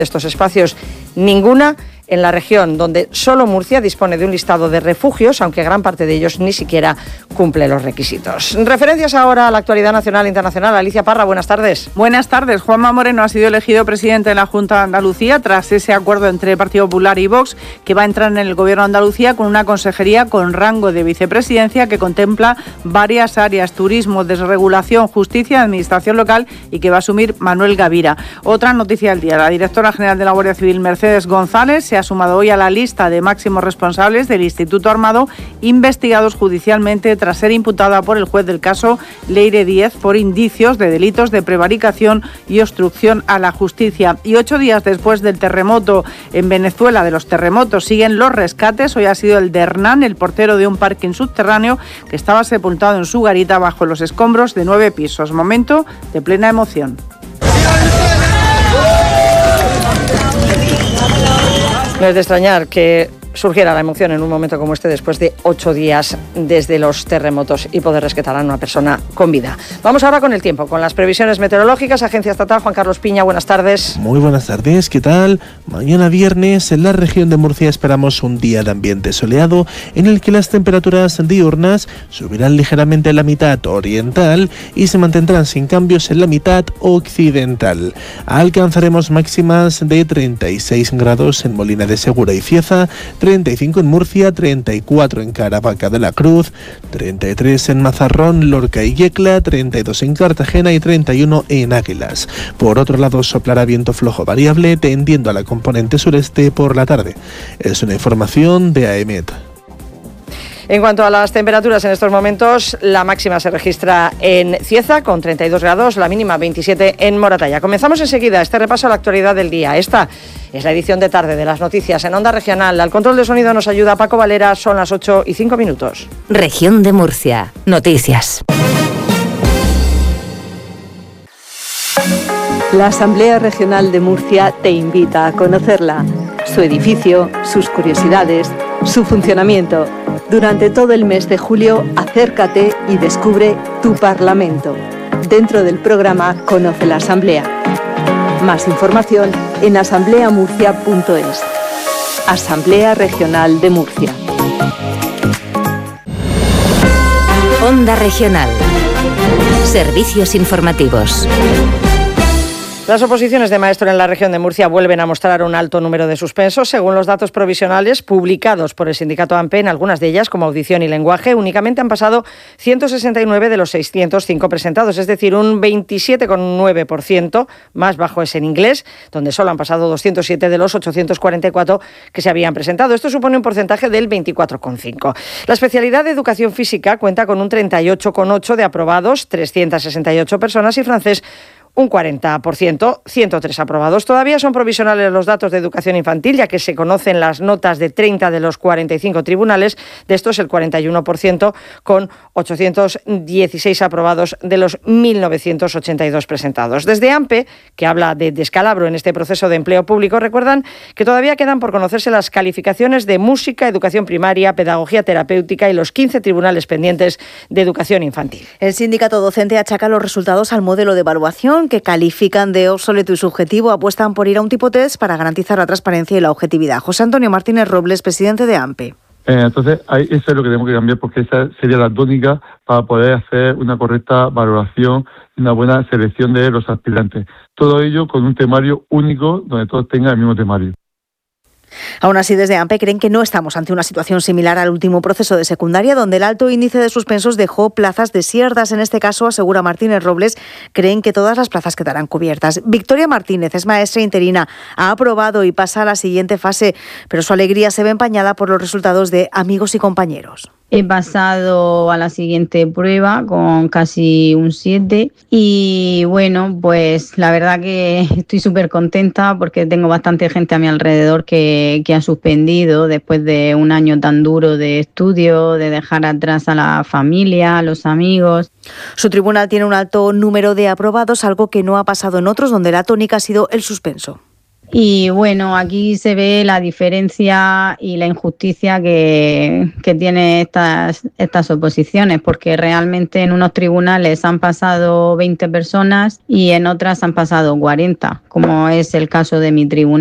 estos espacios, ninguna en la región, donde solo Murcia dispone de un listado de refugios, aunque gran parte de ellos ni siquiera cumple los requisitos. Referencias ahora a la actualidad nacional e internacional. Alicia Parra, buenas tardes. Buenas tardes. Juanma Moreno ha sido elegido presidente de la Junta de Andalucía tras ese acuerdo entre el Partido Popular y Vox, que va a entrar en el Gobierno de Andalucía con una consejería con rango de vicepresidencia que contempla varias áreas: turismo, desregulación, justicia, administración local, y que va a asumir Manuel Gavira. Otra noticia del día: la directora general de la Guardia Civil, Mercedes González, se ha sumado hoy a la lista de máximos responsables del Instituto Armado investigados judicialmente tras ser imputada por el juez del caso Leire Díez por indicios de delitos de prevaricación y obstrucción a la justicia. Y 8 días después del terremoto en Venezuela, de los terremotos, siguen los rescates. Hoy ha sido el de Hernán, el portero de un parking subterráneo que estaba sepultado en su garita bajo los escombros de 9 pisos. Momento de plena emoción. No es de extrañar que surgiera la emoción en un momento como este, después de 8 días desde los terremotos y poder rescatar a una persona con vida. Vamos ahora con el tiempo, con las previsiones meteorológicas. Agencia Estatal, Juan Carlos Piña, buenas tardes. Muy buenas tardes, ¿qué tal? Mañana viernes en la región de Murcia esperamos un día de ambiente soleado en el que las temperaturas diurnas subirán ligeramente en la mitad oriental y se mantendrán sin cambios en la mitad occidental. Alcanzaremos máximas de 36 grados en Molina de Segura y Cieza, 35 en Murcia, 34 en Caravaca de la Cruz, 33 en Mazarrón, Lorca y Yecla, 32 en Cartagena y 31 en Águilas. Por otro lado, soplará viento flojo variable tendiendo a la componente sureste por la tarde. Es una información de AEMET. En cuanto a las temperaturas en estos momentos, la máxima se registra en Cieza con 32 grados, la mínima 27 en Moratalla. Comenzamos enseguida este repaso a la actualidad del día. Esta es la edición de tarde de las noticias en Onda Regional. Al control de sonido nos ayuda Paco Valera, son las 8:05. Región de Murcia. Noticias. La Asamblea Regional de Murcia te invita a conocerla, su edificio, sus curiosidades, su funcionamiento. Durante todo el mes de julio, acércate y descubre tu Parlamento, dentro del programa Conoce la Asamblea. Más información en asambleamurcia.es. Asamblea Regional de Murcia. Onda Regional. Servicios informativos. Las oposiciones de maestro en la región de Murcia vuelven a mostrar un alto número de suspensos. Según los datos provisionales publicados por el sindicato AMPE, en algunas de ellas, como audición y lenguaje, únicamente han pasado 169 de los 605 presentados, es decir, un 27,9%. Más bajo es en inglés, donde solo han pasado 207 de los 844 que se habían presentado. Esto supone un porcentaje del 24,5%. La especialidad de educación física cuenta con un 38,8% de aprobados, 368 personas, y francés un 40%, 103 aprobados. Todavía son provisionales los datos de educación infantil, ya que se conocen las notas de 30 de los 45 tribunales. De estos, el 41%, con 816 aprobados de los 1.982 presentados. Desde AMPE, que habla de descalabro en este proceso de empleo público, recuerdan que todavía quedan por conocerse las calificaciones de música, educación primaria, pedagogía terapéutica y los 15 tribunales pendientes de educación infantil. El sindicato docente achaca los resultados al modelo de evaluación que califican de obsoleto y subjetivo. Apuestan por ir a un tipo test para garantizar la transparencia y la objetividad. José Antonio Martínez Robles, presidente de AMPE. Entonces, eso es lo que tenemos que cambiar, porque esa sería la tónica para poder hacer una correcta valoración y una buena selección de los aspirantes. Todo ello con un temario único, donde todos tengan el mismo temario. Aún así, desde AMPE creen que no estamos ante una situación similar al último proceso de secundaria, donde el alto índice de suspensos dejó plazas desiertas. En este caso, asegura Martínez Robles, creen que todas las plazas quedarán cubiertas. Victoria Martínez es maestra interina, ha aprobado y pasa a la siguiente fase, pero su alegría se ve empañada por los resultados de amigos y compañeros. He pasado a la siguiente prueba con casi un 7 y bueno, pues la verdad que estoy súper contenta porque tengo bastante gente a mi alrededor que ha suspendido después de un año tan duro de estudio, de dejar atrás a la familia, a los amigos. Su tribunal tiene un alto número de aprobados, algo que no ha pasado en otros, donde la tónica ha sido el suspenso. Y bueno, aquí se ve la diferencia y la injusticia que tiene estas oposiciones, porque realmente en unos tribunales han pasado 20 personas y en otras han pasado 40, como es el caso de mi tribunal.